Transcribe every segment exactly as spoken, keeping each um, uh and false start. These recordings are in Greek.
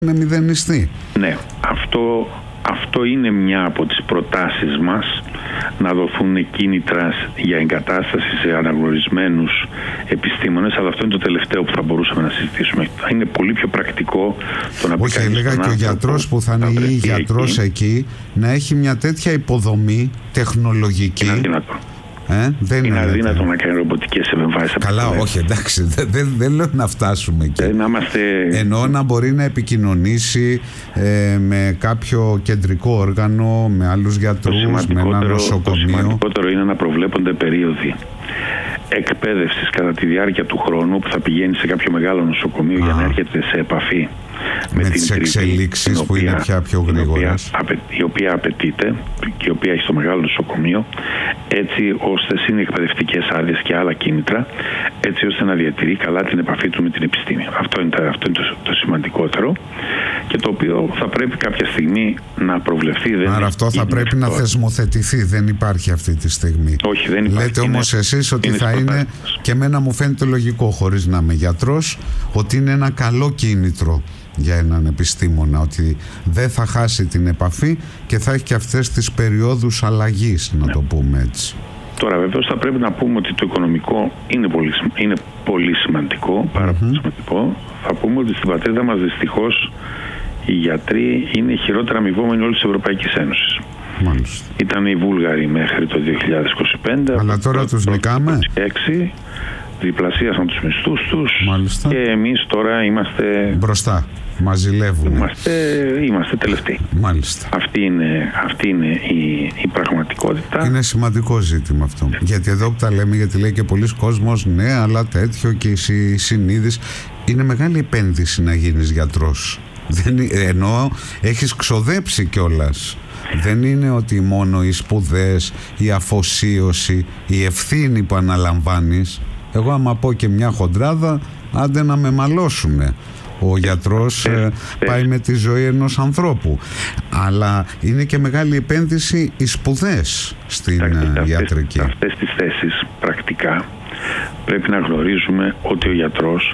να μηδενιστεί. Ναι, αυτό, αυτό είναι μια από τις προτάσεις μας, να δοθούν κίνητρα για εγκατάσταση σε αναγνωρισμένους επιστήμονες, αλλά αυτό είναι το τελευταίο που θα μπορούσαμε να συζητήσουμε. Θα είναι πολύ πιο πρακτικό το να πει. Όχι, έλεγα και ο γιατρός που θα είναι ή γιατρός εκεί. εκεί να έχει μια τέτοια υποδομή τεχνολογική. Είναι αδύνατο. Ε, δεν είναι είναι αδύνατο να κάνει ρομποτικές επεμβάσεις. Καλά, όχι, εντάξει, δεν, δεν, δεν λέω να φτάσουμε εκεί. Ε, να είμαστε... Εννοώ να μπορεί να επικοινωνήσει ε, με κάποιο κεντρικό όργανο, με άλλους γιατρούς, με ένα νοσοκομείο. Το σημαντικότερο είναι να προβλέπονται περίοδοι εκπαίδευσης κατά τη διάρκεια του χρόνου, που θα πηγαίνει σε κάποιο μεγάλο νοσοκομείο Α. για να έρχεται σε επαφή με, με τις εξελίξεις που είναι πια πιο γρήγορες, η οποία απαιτείται και η οποία έχει στο μεγάλο νοσοκομείο, έτσι ώστε είναι εκπαιδευτικές άδειες και άλλα κίνητρα, έτσι ώστε να διατηρεί καλά την επαφή του με την επιστήμη. Αυτό είναι, το, αυτό είναι το, το σημαντικότερο, και το οποίο θα πρέπει κάποια στιγμή να προβλεφθεί. Δεν Άρα αυτό θα πρέπει να θεσμοθετηθεί, δεν υπάρχει αυτή τη στιγμή. Όχι, δεν υπάρχει. Λέτε όμως εσείς ότι θα είναι, και εμένα μου φαίνεται λογικό, χωρίς να είμαι γιατρός, ότι είναι ένα καλό κίνητρο για έναν επιστήμονα, ότι δεν θα χάσει την επαφή και θα έχει και αυτές τις περιόδους αλλαγής, να ναι. το πούμε έτσι. Τώρα βεβαίως θα πρέπει να πούμε ότι το οικονομικό είναι πολύ, είναι πολύ σημαντικό, πάρα mm-hmm. πολύ σημαντικό. Θα πούμε ότι στην πατρίδα μας δυστυχώς οι γιατροί είναι χειρότερα αμοιβόμενοι όλης της Ευρωπαϊκής Ένωσης. Μάλιστα. Ήταν οι Βούλγαροι μέχρι το δύο χιλιάδες είκοσι πέντε. Αλλά τώρα τους νικάμε. έξι διπλασίασαν τους μισθούς τους. Μάλιστα. Και εμείς τώρα είμαστε μπροστά. Μας ζηλεύουν. Είμαστε, είμαστε τελευταίοι. Μάλιστα. Αυτή είναι, αυτή είναι η, η πραγματικότητα. Είναι σημαντικό ζήτημα αυτό. Yeah. Γιατί εδώ που τα λέμε, γιατί λέει και πολλοί κόσμος, ναι, αλλά τέτοιο και η συνείδηση. Είναι μεγάλη επένδυση να γίνεις γιατρός. Δεν, εννοώ, έχεις ξοδέψει κιόλας. Δεν είναι ότι μόνο οι σπουδές, η αφοσίωση, η ευθύνη που αναλαμβάνεις. Εγώ άμα πω και μια χοντράδα, άντε να με μαλώσουνε. Ο γιατρός ε, ε, πάει ε. με τη ζωή ενός ανθρώπου. Αλλά είναι και μεγάλη επένδυση οι σπουδές στην Τακτικά, ιατρική. Αυτές, αυτές τις θέσεις πρακτικά πρέπει να γνωρίζουμε ότι ο γιατρός,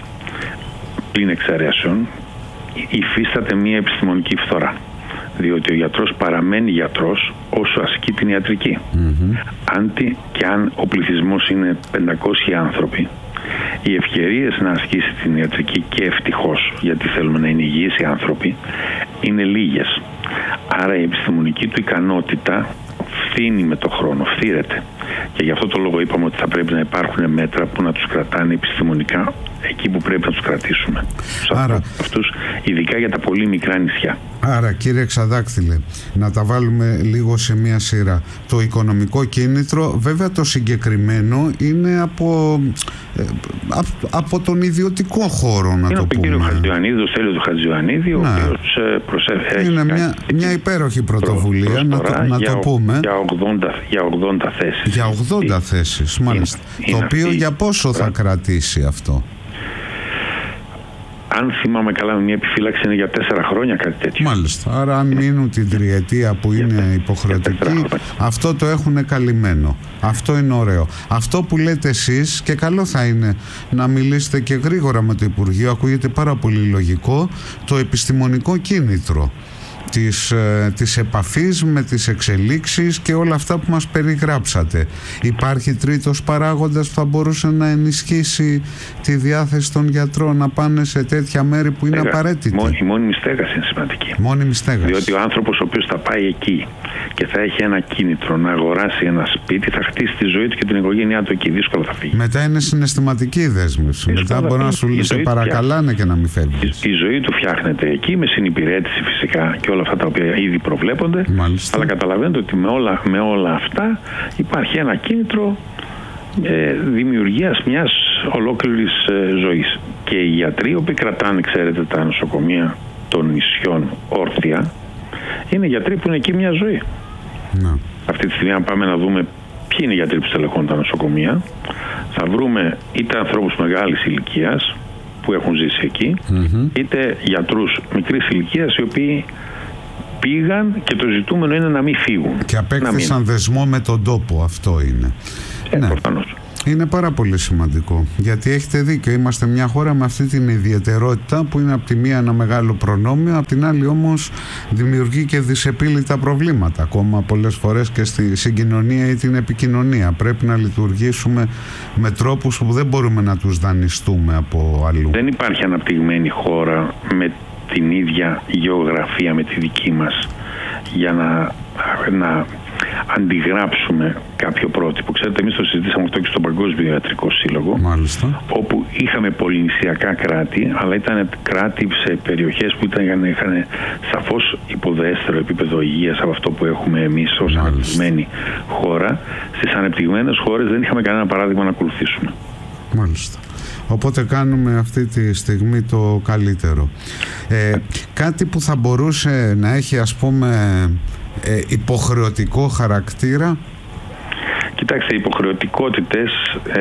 πλην εξαιρέσεων, υφίσταται μια επιστημονική φθορά. Διότι ο γιατρός παραμένει γιατρός όσο ασκεί την ιατρική. Mm-hmm. Άντι και αν ο πληθυσμός είναι πεντακόσιοι άνθρωποι, οι ευκαιρίες να ασκήσει την ιατρική, και ευτυχώς, γιατί θέλουμε να είναι υγιείς οι άνθρωποι, είναι λίγες. Άρα η επιστημονική του ικανότητα φθήνει με το χρόνο, φθήρεται. Και γι' αυτό το λόγο είπαμε ότι θα πρέπει να υπάρχουν μέτρα που να τους κρατάνε επιστημονικά εκεί που πρέπει να τους κρατήσουμε. Άρα, αυτούς, ειδικά για τα πολύ μικρά νησιά. Άρα, κύριε Ξαδάκτυλε, να τα βάλουμε λίγο σε μία σειρά. Το οικονομικό κίνητρο, βέβαια το συγκεκριμένο, είναι από, ε, από, από τον ιδιωτικό χώρο, να είναι το πούμε. Είναι ο Χατζιωαννίδη, ο Στέλιος του Χατζιωαννίδη, ο οποίος προσέφερε. Είναι μια, μια υπέροχη πρωτοβουλία, προ, να το, να για, το πούμε. Για ογδόντα, για ογδόντα θέσεις. Για ογδόντα θέσεις, μάλιστα. Είναι, το είναι οποίο αυτή, για πόσο θα κρατήσει αυτό? Αν θυμάμαι καλά, με μια επιφύλαξη είναι για τέσσερα χρόνια, κάτι τέτοιο. Μάλιστα. Άρα, αν μείνουν την τριετία που είναι υποχρεωτική, αυτό το έχουν καλυμμένο. Αυτό είναι ωραίο. Αυτό που λέτε εσείς, και καλό θα είναι να μιλήσετε και γρήγορα με το Υπουργείο, ακούγεται πάρα πολύ λογικό, το επιστημονικό κίνητρο της, ε, της επαφής με τις εξελίξεις και όλα αυτά που μας περιγράψατε. Υπάρχει τρίτος παράγοντας που θα μπορούσε να ενισχύσει τη διάθεση των γιατρών να πάνε σε τέτοια μέρη που είναι απαραίτητη? Η μόνιμη στέγαση είναι σημαντική. Μόνιμη στέγαση. Διότι ο άνθρωπος ο οποίος θα πάει εκεί και θα έχει ένα κίνητρο να αγοράσει ένα σπίτι, θα χτίσει τη ζωή του και την οικογένειά του εκεί. Δύσκολα θα φύγει. Μετά είναι συναισθηματική η δέσμευση. Μετά μπορεί να σου σε παρακαλάνε και να μην φεύγεις. Η, η ζωή του φτιάχνεται εκεί με συνυπηρέτηση φυσικά και όλα αυτά τα οποία ήδη προβλέπονται. Μάλιστα. Αλλά καταλαβαίνετε ότι με όλα, με όλα αυτά υπάρχει ένα κίνητρο ε, δημιουργίας μιας ολόκληρης ε, ζωής. Και οι γιατροί, οι οποίοι κρατάνε, ξέρετε, τα νοσοκομεία των νησιών όρθια, είναι γιατροί που είναι εκεί μια ζωή. Να. Αυτή τη στιγμή, αν πάμε να δούμε ποιοι είναι οι γιατροί που στελεχώνουν τα νοσοκομεία, θα βρούμε είτε ανθρώπους μεγάλης ηλικίας που έχουν ζήσει εκεί, mm-hmm. είτε γιατρούς μικρής ηλικίας οι οποίοι πήγαν και το ζητούμενο είναι να μην φύγουν. Και απέκτησαν δεσμό με τον τόπο, αυτό είναι. Ε, ναι. Προφανώς. Είναι πάρα πολύ σημαντικό, γιατί έχετε δίκιο, είμαστε μια χώρα με αυτή την ιδιαιτερότητα που είναι από τη μία ένα μεγάλο προνόμιο, από την άλλη όμως δημιουργεί και δυσεπίλητα προβλήματα ακόμα πολλές φορές και στη συγκοινωνία ή την επικοινωνία. Πρέπει να λειτουργήσουμε με τρόπους που δεν μπορούμε να τους δανειστούμε από αλλού. Δεν υπάρχει αναπτυγμένη χώρα με την ίδια γεωγραφία με τη δική μας για να, να αντιγράψουμε κάποιο πρότυπο. Ξέρετε, εμείς το συζητήσαμε αυτό και στον Παγκόσμιο Ιατρικό Σύλλογο. Μάλιστα. Όπου είχαμε πολυνησιακά κράτη, αλλά ήταν κράτη σε περιοχές που ήταν, είχαν σαφώς υποδέστερο επίπεδο υγείας από αυτό που έχουμε εμείς ως αναπτυγμένη χώρα. Στις ανεπτυγμένες χώρες δεν είχαμε κανένα παράδειγμα να ακολουθήσουμε. Μάλιστα. Οπότε κάνουμε αυτή τη στιγμή το καλύτερο. Ε, κάτι που θα μπορούσε να έχει, ας πούμε, ε, υποχρεωτικό χαρακτήρα. Κοιτάξτε, οι υποχρεωτικότητες ε,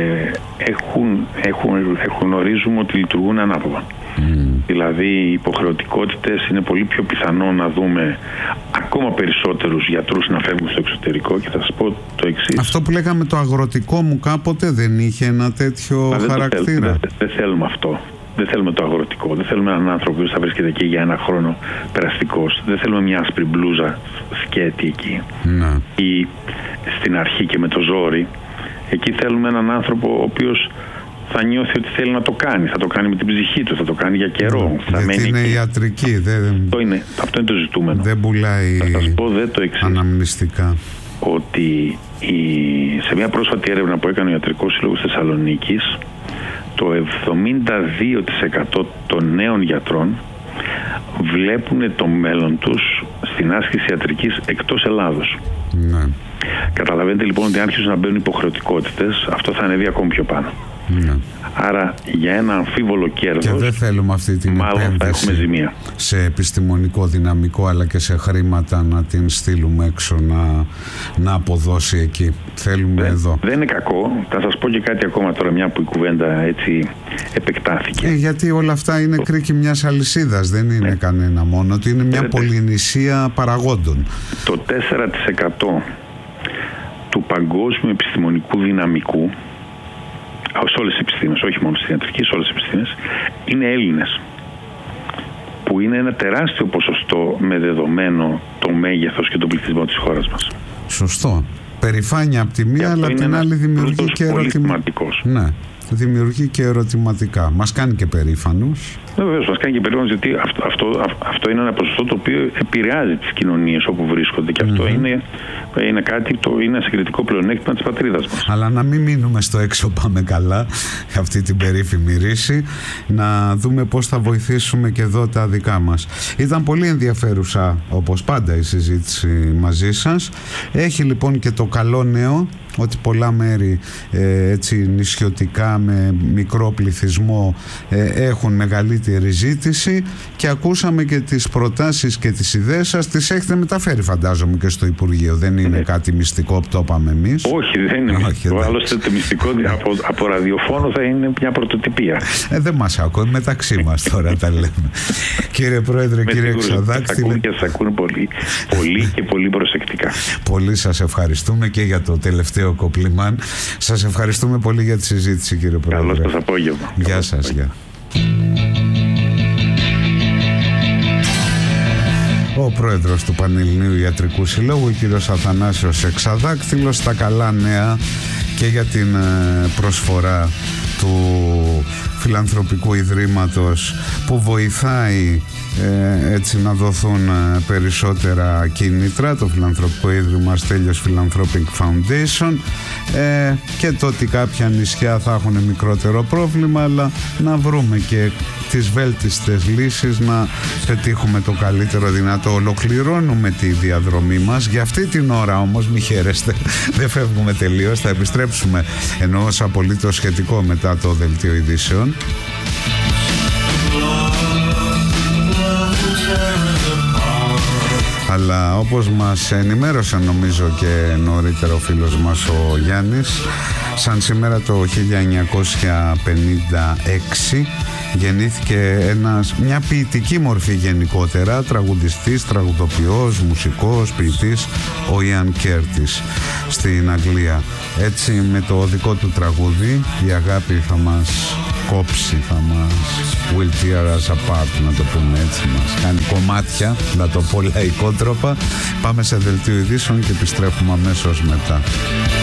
έχουν, έχουν, έχουν γνωρίζουμε ότι λειτουργούν ανάποδα. Mm. Δηλαδή οι υποχρεωτικότητες είναι πολύ πιο πιθανό να δούμε ακόμα περισσότερους γιατρούς να φεύγουν στο εξωτερικό, και θα σας πω το εξής. Αυτό που λέγαμε το αγροτικό μου κάποτε δεν είχε ένα τέτοιο δεν χαρακτήρα. Θέλουμε, δεν, δεν θέλουμε αυτό. Δεν θέλουμε το αγροτικό. Δεν θέλουμε έναν άνθρωπο που θα βρίσκεται εκεί για ένα χρόνο περαστικός. Δεν θέλουμε μια άσπρη μπλούζα σκέτη εκεί. Ναι. Ή στην αρχή και με το ζόρι. Εκεί θέλουμε έναν άνθρωπο ο οποίος θα νιώθει ότι θέλει να το κάνει. Θα το κάνει με την ψυχή του, θα το κάνει για καιρό. Ναι, θα γιατί είναι εκεί. ιατρική. Δεν... Αυτό, είναι, αυτό είναι το ζητούμενο. Δεν πουλάει θα σας πω δε το εξής, αναμνηστικά. Ότι η, σε μια πρόσφατη έρευνα που έκανε ο Ιατρικός Σύλλογος Θεσσαλονίκης, το εβδομήντα δύο τοις εκατό των νέων γιατρών βλέπουν το μέλλον τους στην άσκηση ιατρικής εκτός Ελλάδος. Ναι. Καταλαβαίνετε λοιπόν ότι αν άρχισουν να μπαίνουν υποχρεωτικότητες, αυτό θα ανέβει ακόμη πιο πάνω. Ναι. Άρα για ένα αμφίβολο κέρδος, και δεν θέλουμε αυτή την μάλλον θα έχουμε ζημία. Σε επιστημονικό δυναμικό αλλά και σε χρήματα να την στείλουμε έξω να, να αποδώσει εκεί. Θέλουμε δεν, εδώ. Δεν είναι κακό. Θα σας πω και κάτι ακόμα τώρα, μια που η κουβέντα έτσι επεκτάθηκε. Ε, γιατί όλα αυτά είναι το... κρίκη μιας αλυσίδας, δεν είναι ναι. κανένα μόνο. Ότι είναι μια Λέτε, πολυνησία παραγόντων. Το τέσσερα τοις εκατό του παγκόσμιου επιστημονικού δυναμικού, σε όλες τις επιστήμες, όχι μόνο στην ιατρική, σε όλες τις επιστήμες, είναι Έλληνες. Που είναι ένα τεράστιο ποσοστό με δεδομένο το μέγεθος και τον πληθυσμό της χώρας μας. Σωστό. Περηφάνεια από τη μία, αλλά την άλλη δημιουργεί και ερωτηματικά. Ναι, δημιουργεί και ερωτηματικά. Μας κάνει και περήφανους. Βεβαίως, μας κάνει και περίεργος, γιατί αυτό, αυτό, αυτό είναι ένα ποσοστό το οποίο επηρεάζει τις κοινωνίες όπου βρίσκονται, και αυτό mm-hmm. είναι, είναι κάτι, το, είναι ένα συγκριτικό πλεονέκτημα της πατρίδας μας. Αλλά να μην μείνουμε στο έξω πάμε καλά, αυτή την περίφημη ρίση, να δούμε πώς θα βοηθήσουμε και εδώ τα δικά μας. Ήταν πολύ ενδιαφέρουσα, όπως πάντα, η συζήτηση μαζί σας. Έχει λοιπόν και το καλό νέο, ότι πολλά μέρη ε, έτσι νησιωτικά με μικρό πληθυσμό ε, έχουν μεγαλύτερη ζήτηση, και ακούσαμε και τις προτάσεις και τις ιδέες σας. Τις έχετε μεταφέρει, φαντάζομαι, και στο Υπουργείο. Δεν είναι ε. κάτι μυστικό που το είπαμε εμείς. Όχι, δεν είναι Όχι, μυστικό. Άλλωστε το μυστικό από, από ραδιοφόνο θα είναι μια πρωτοτυπία. Ε, δεν μας ακούει, μεταξύ μας τώρα τα λέμε. Κύριε Πρόεδρε, κύριε Εξαδάκτυλε. Ακούν και σας ακούν πολύ, πολύ και πολύ προσεκτικά. Πολύ σας ευχαριστούμε και για το τελευταίο κοπλιμάν. Σας ευχαριστούμε πολύ για τη συζήτηση, κύριε Πρόεδρε. Καλό σας απόγευμα. Γεια σας. Γεια. Ο πρόεδρος του Πανελληνίου Ιατρικού Συλλόγου, ο κύριος Αθανάσιος Εξαδάκτυλος, τα καλά νέα και για την προσφορά του Φιλανθρωπικού Ιδρύματος που βοηθάει ε, έτσι να δοθούν περισσότερα κίνητρα, το Φιλανθρωπικό Ίδρυμα Στέλιος Philanthropic Foundation, ε, και το ότι κάποια νησιά θα έχουν μικρότερο πρόβλημα, αλλά να βρούμε και τις βέλτιστες λύσεις να πετύχουμε το καλύτερο δυνατό. Ολοκληρώνουμε τη διαδρομή μας για αυτή την ώρα, όμως μη χαίρεστε, δεν φεύγουμε τελείως, θα επιστρέψουμε ενώ ως απολύτως σχετικό μετά το δελτίο ειδήσεων. Αλλά όπως μας ενημέρωσε νομίζω και νωρίτερα ο φίλος μας ο Γιάννης, Σαν σήμερα το χίλια εννιακόσια πενήντα έξι γεννήθηκε ένας, μια ποιητική μορφή γενικότερα, τραγουδιστής, τραγουδοποιός, μουσικός, ποιητής, ο Ιαν Κέρτις στην Αγγλία. Έτσι με το δικό του τραγούδι η αγάπη θα μας κόψει, θα μας will tear us apart, να το πούμε έτσι, μας κάνει κομμάτια, να το πω λαϊκότροπα. Πάμε σε δελτίο ειδήσεων και επιστρέφουμε αμέσως μετά.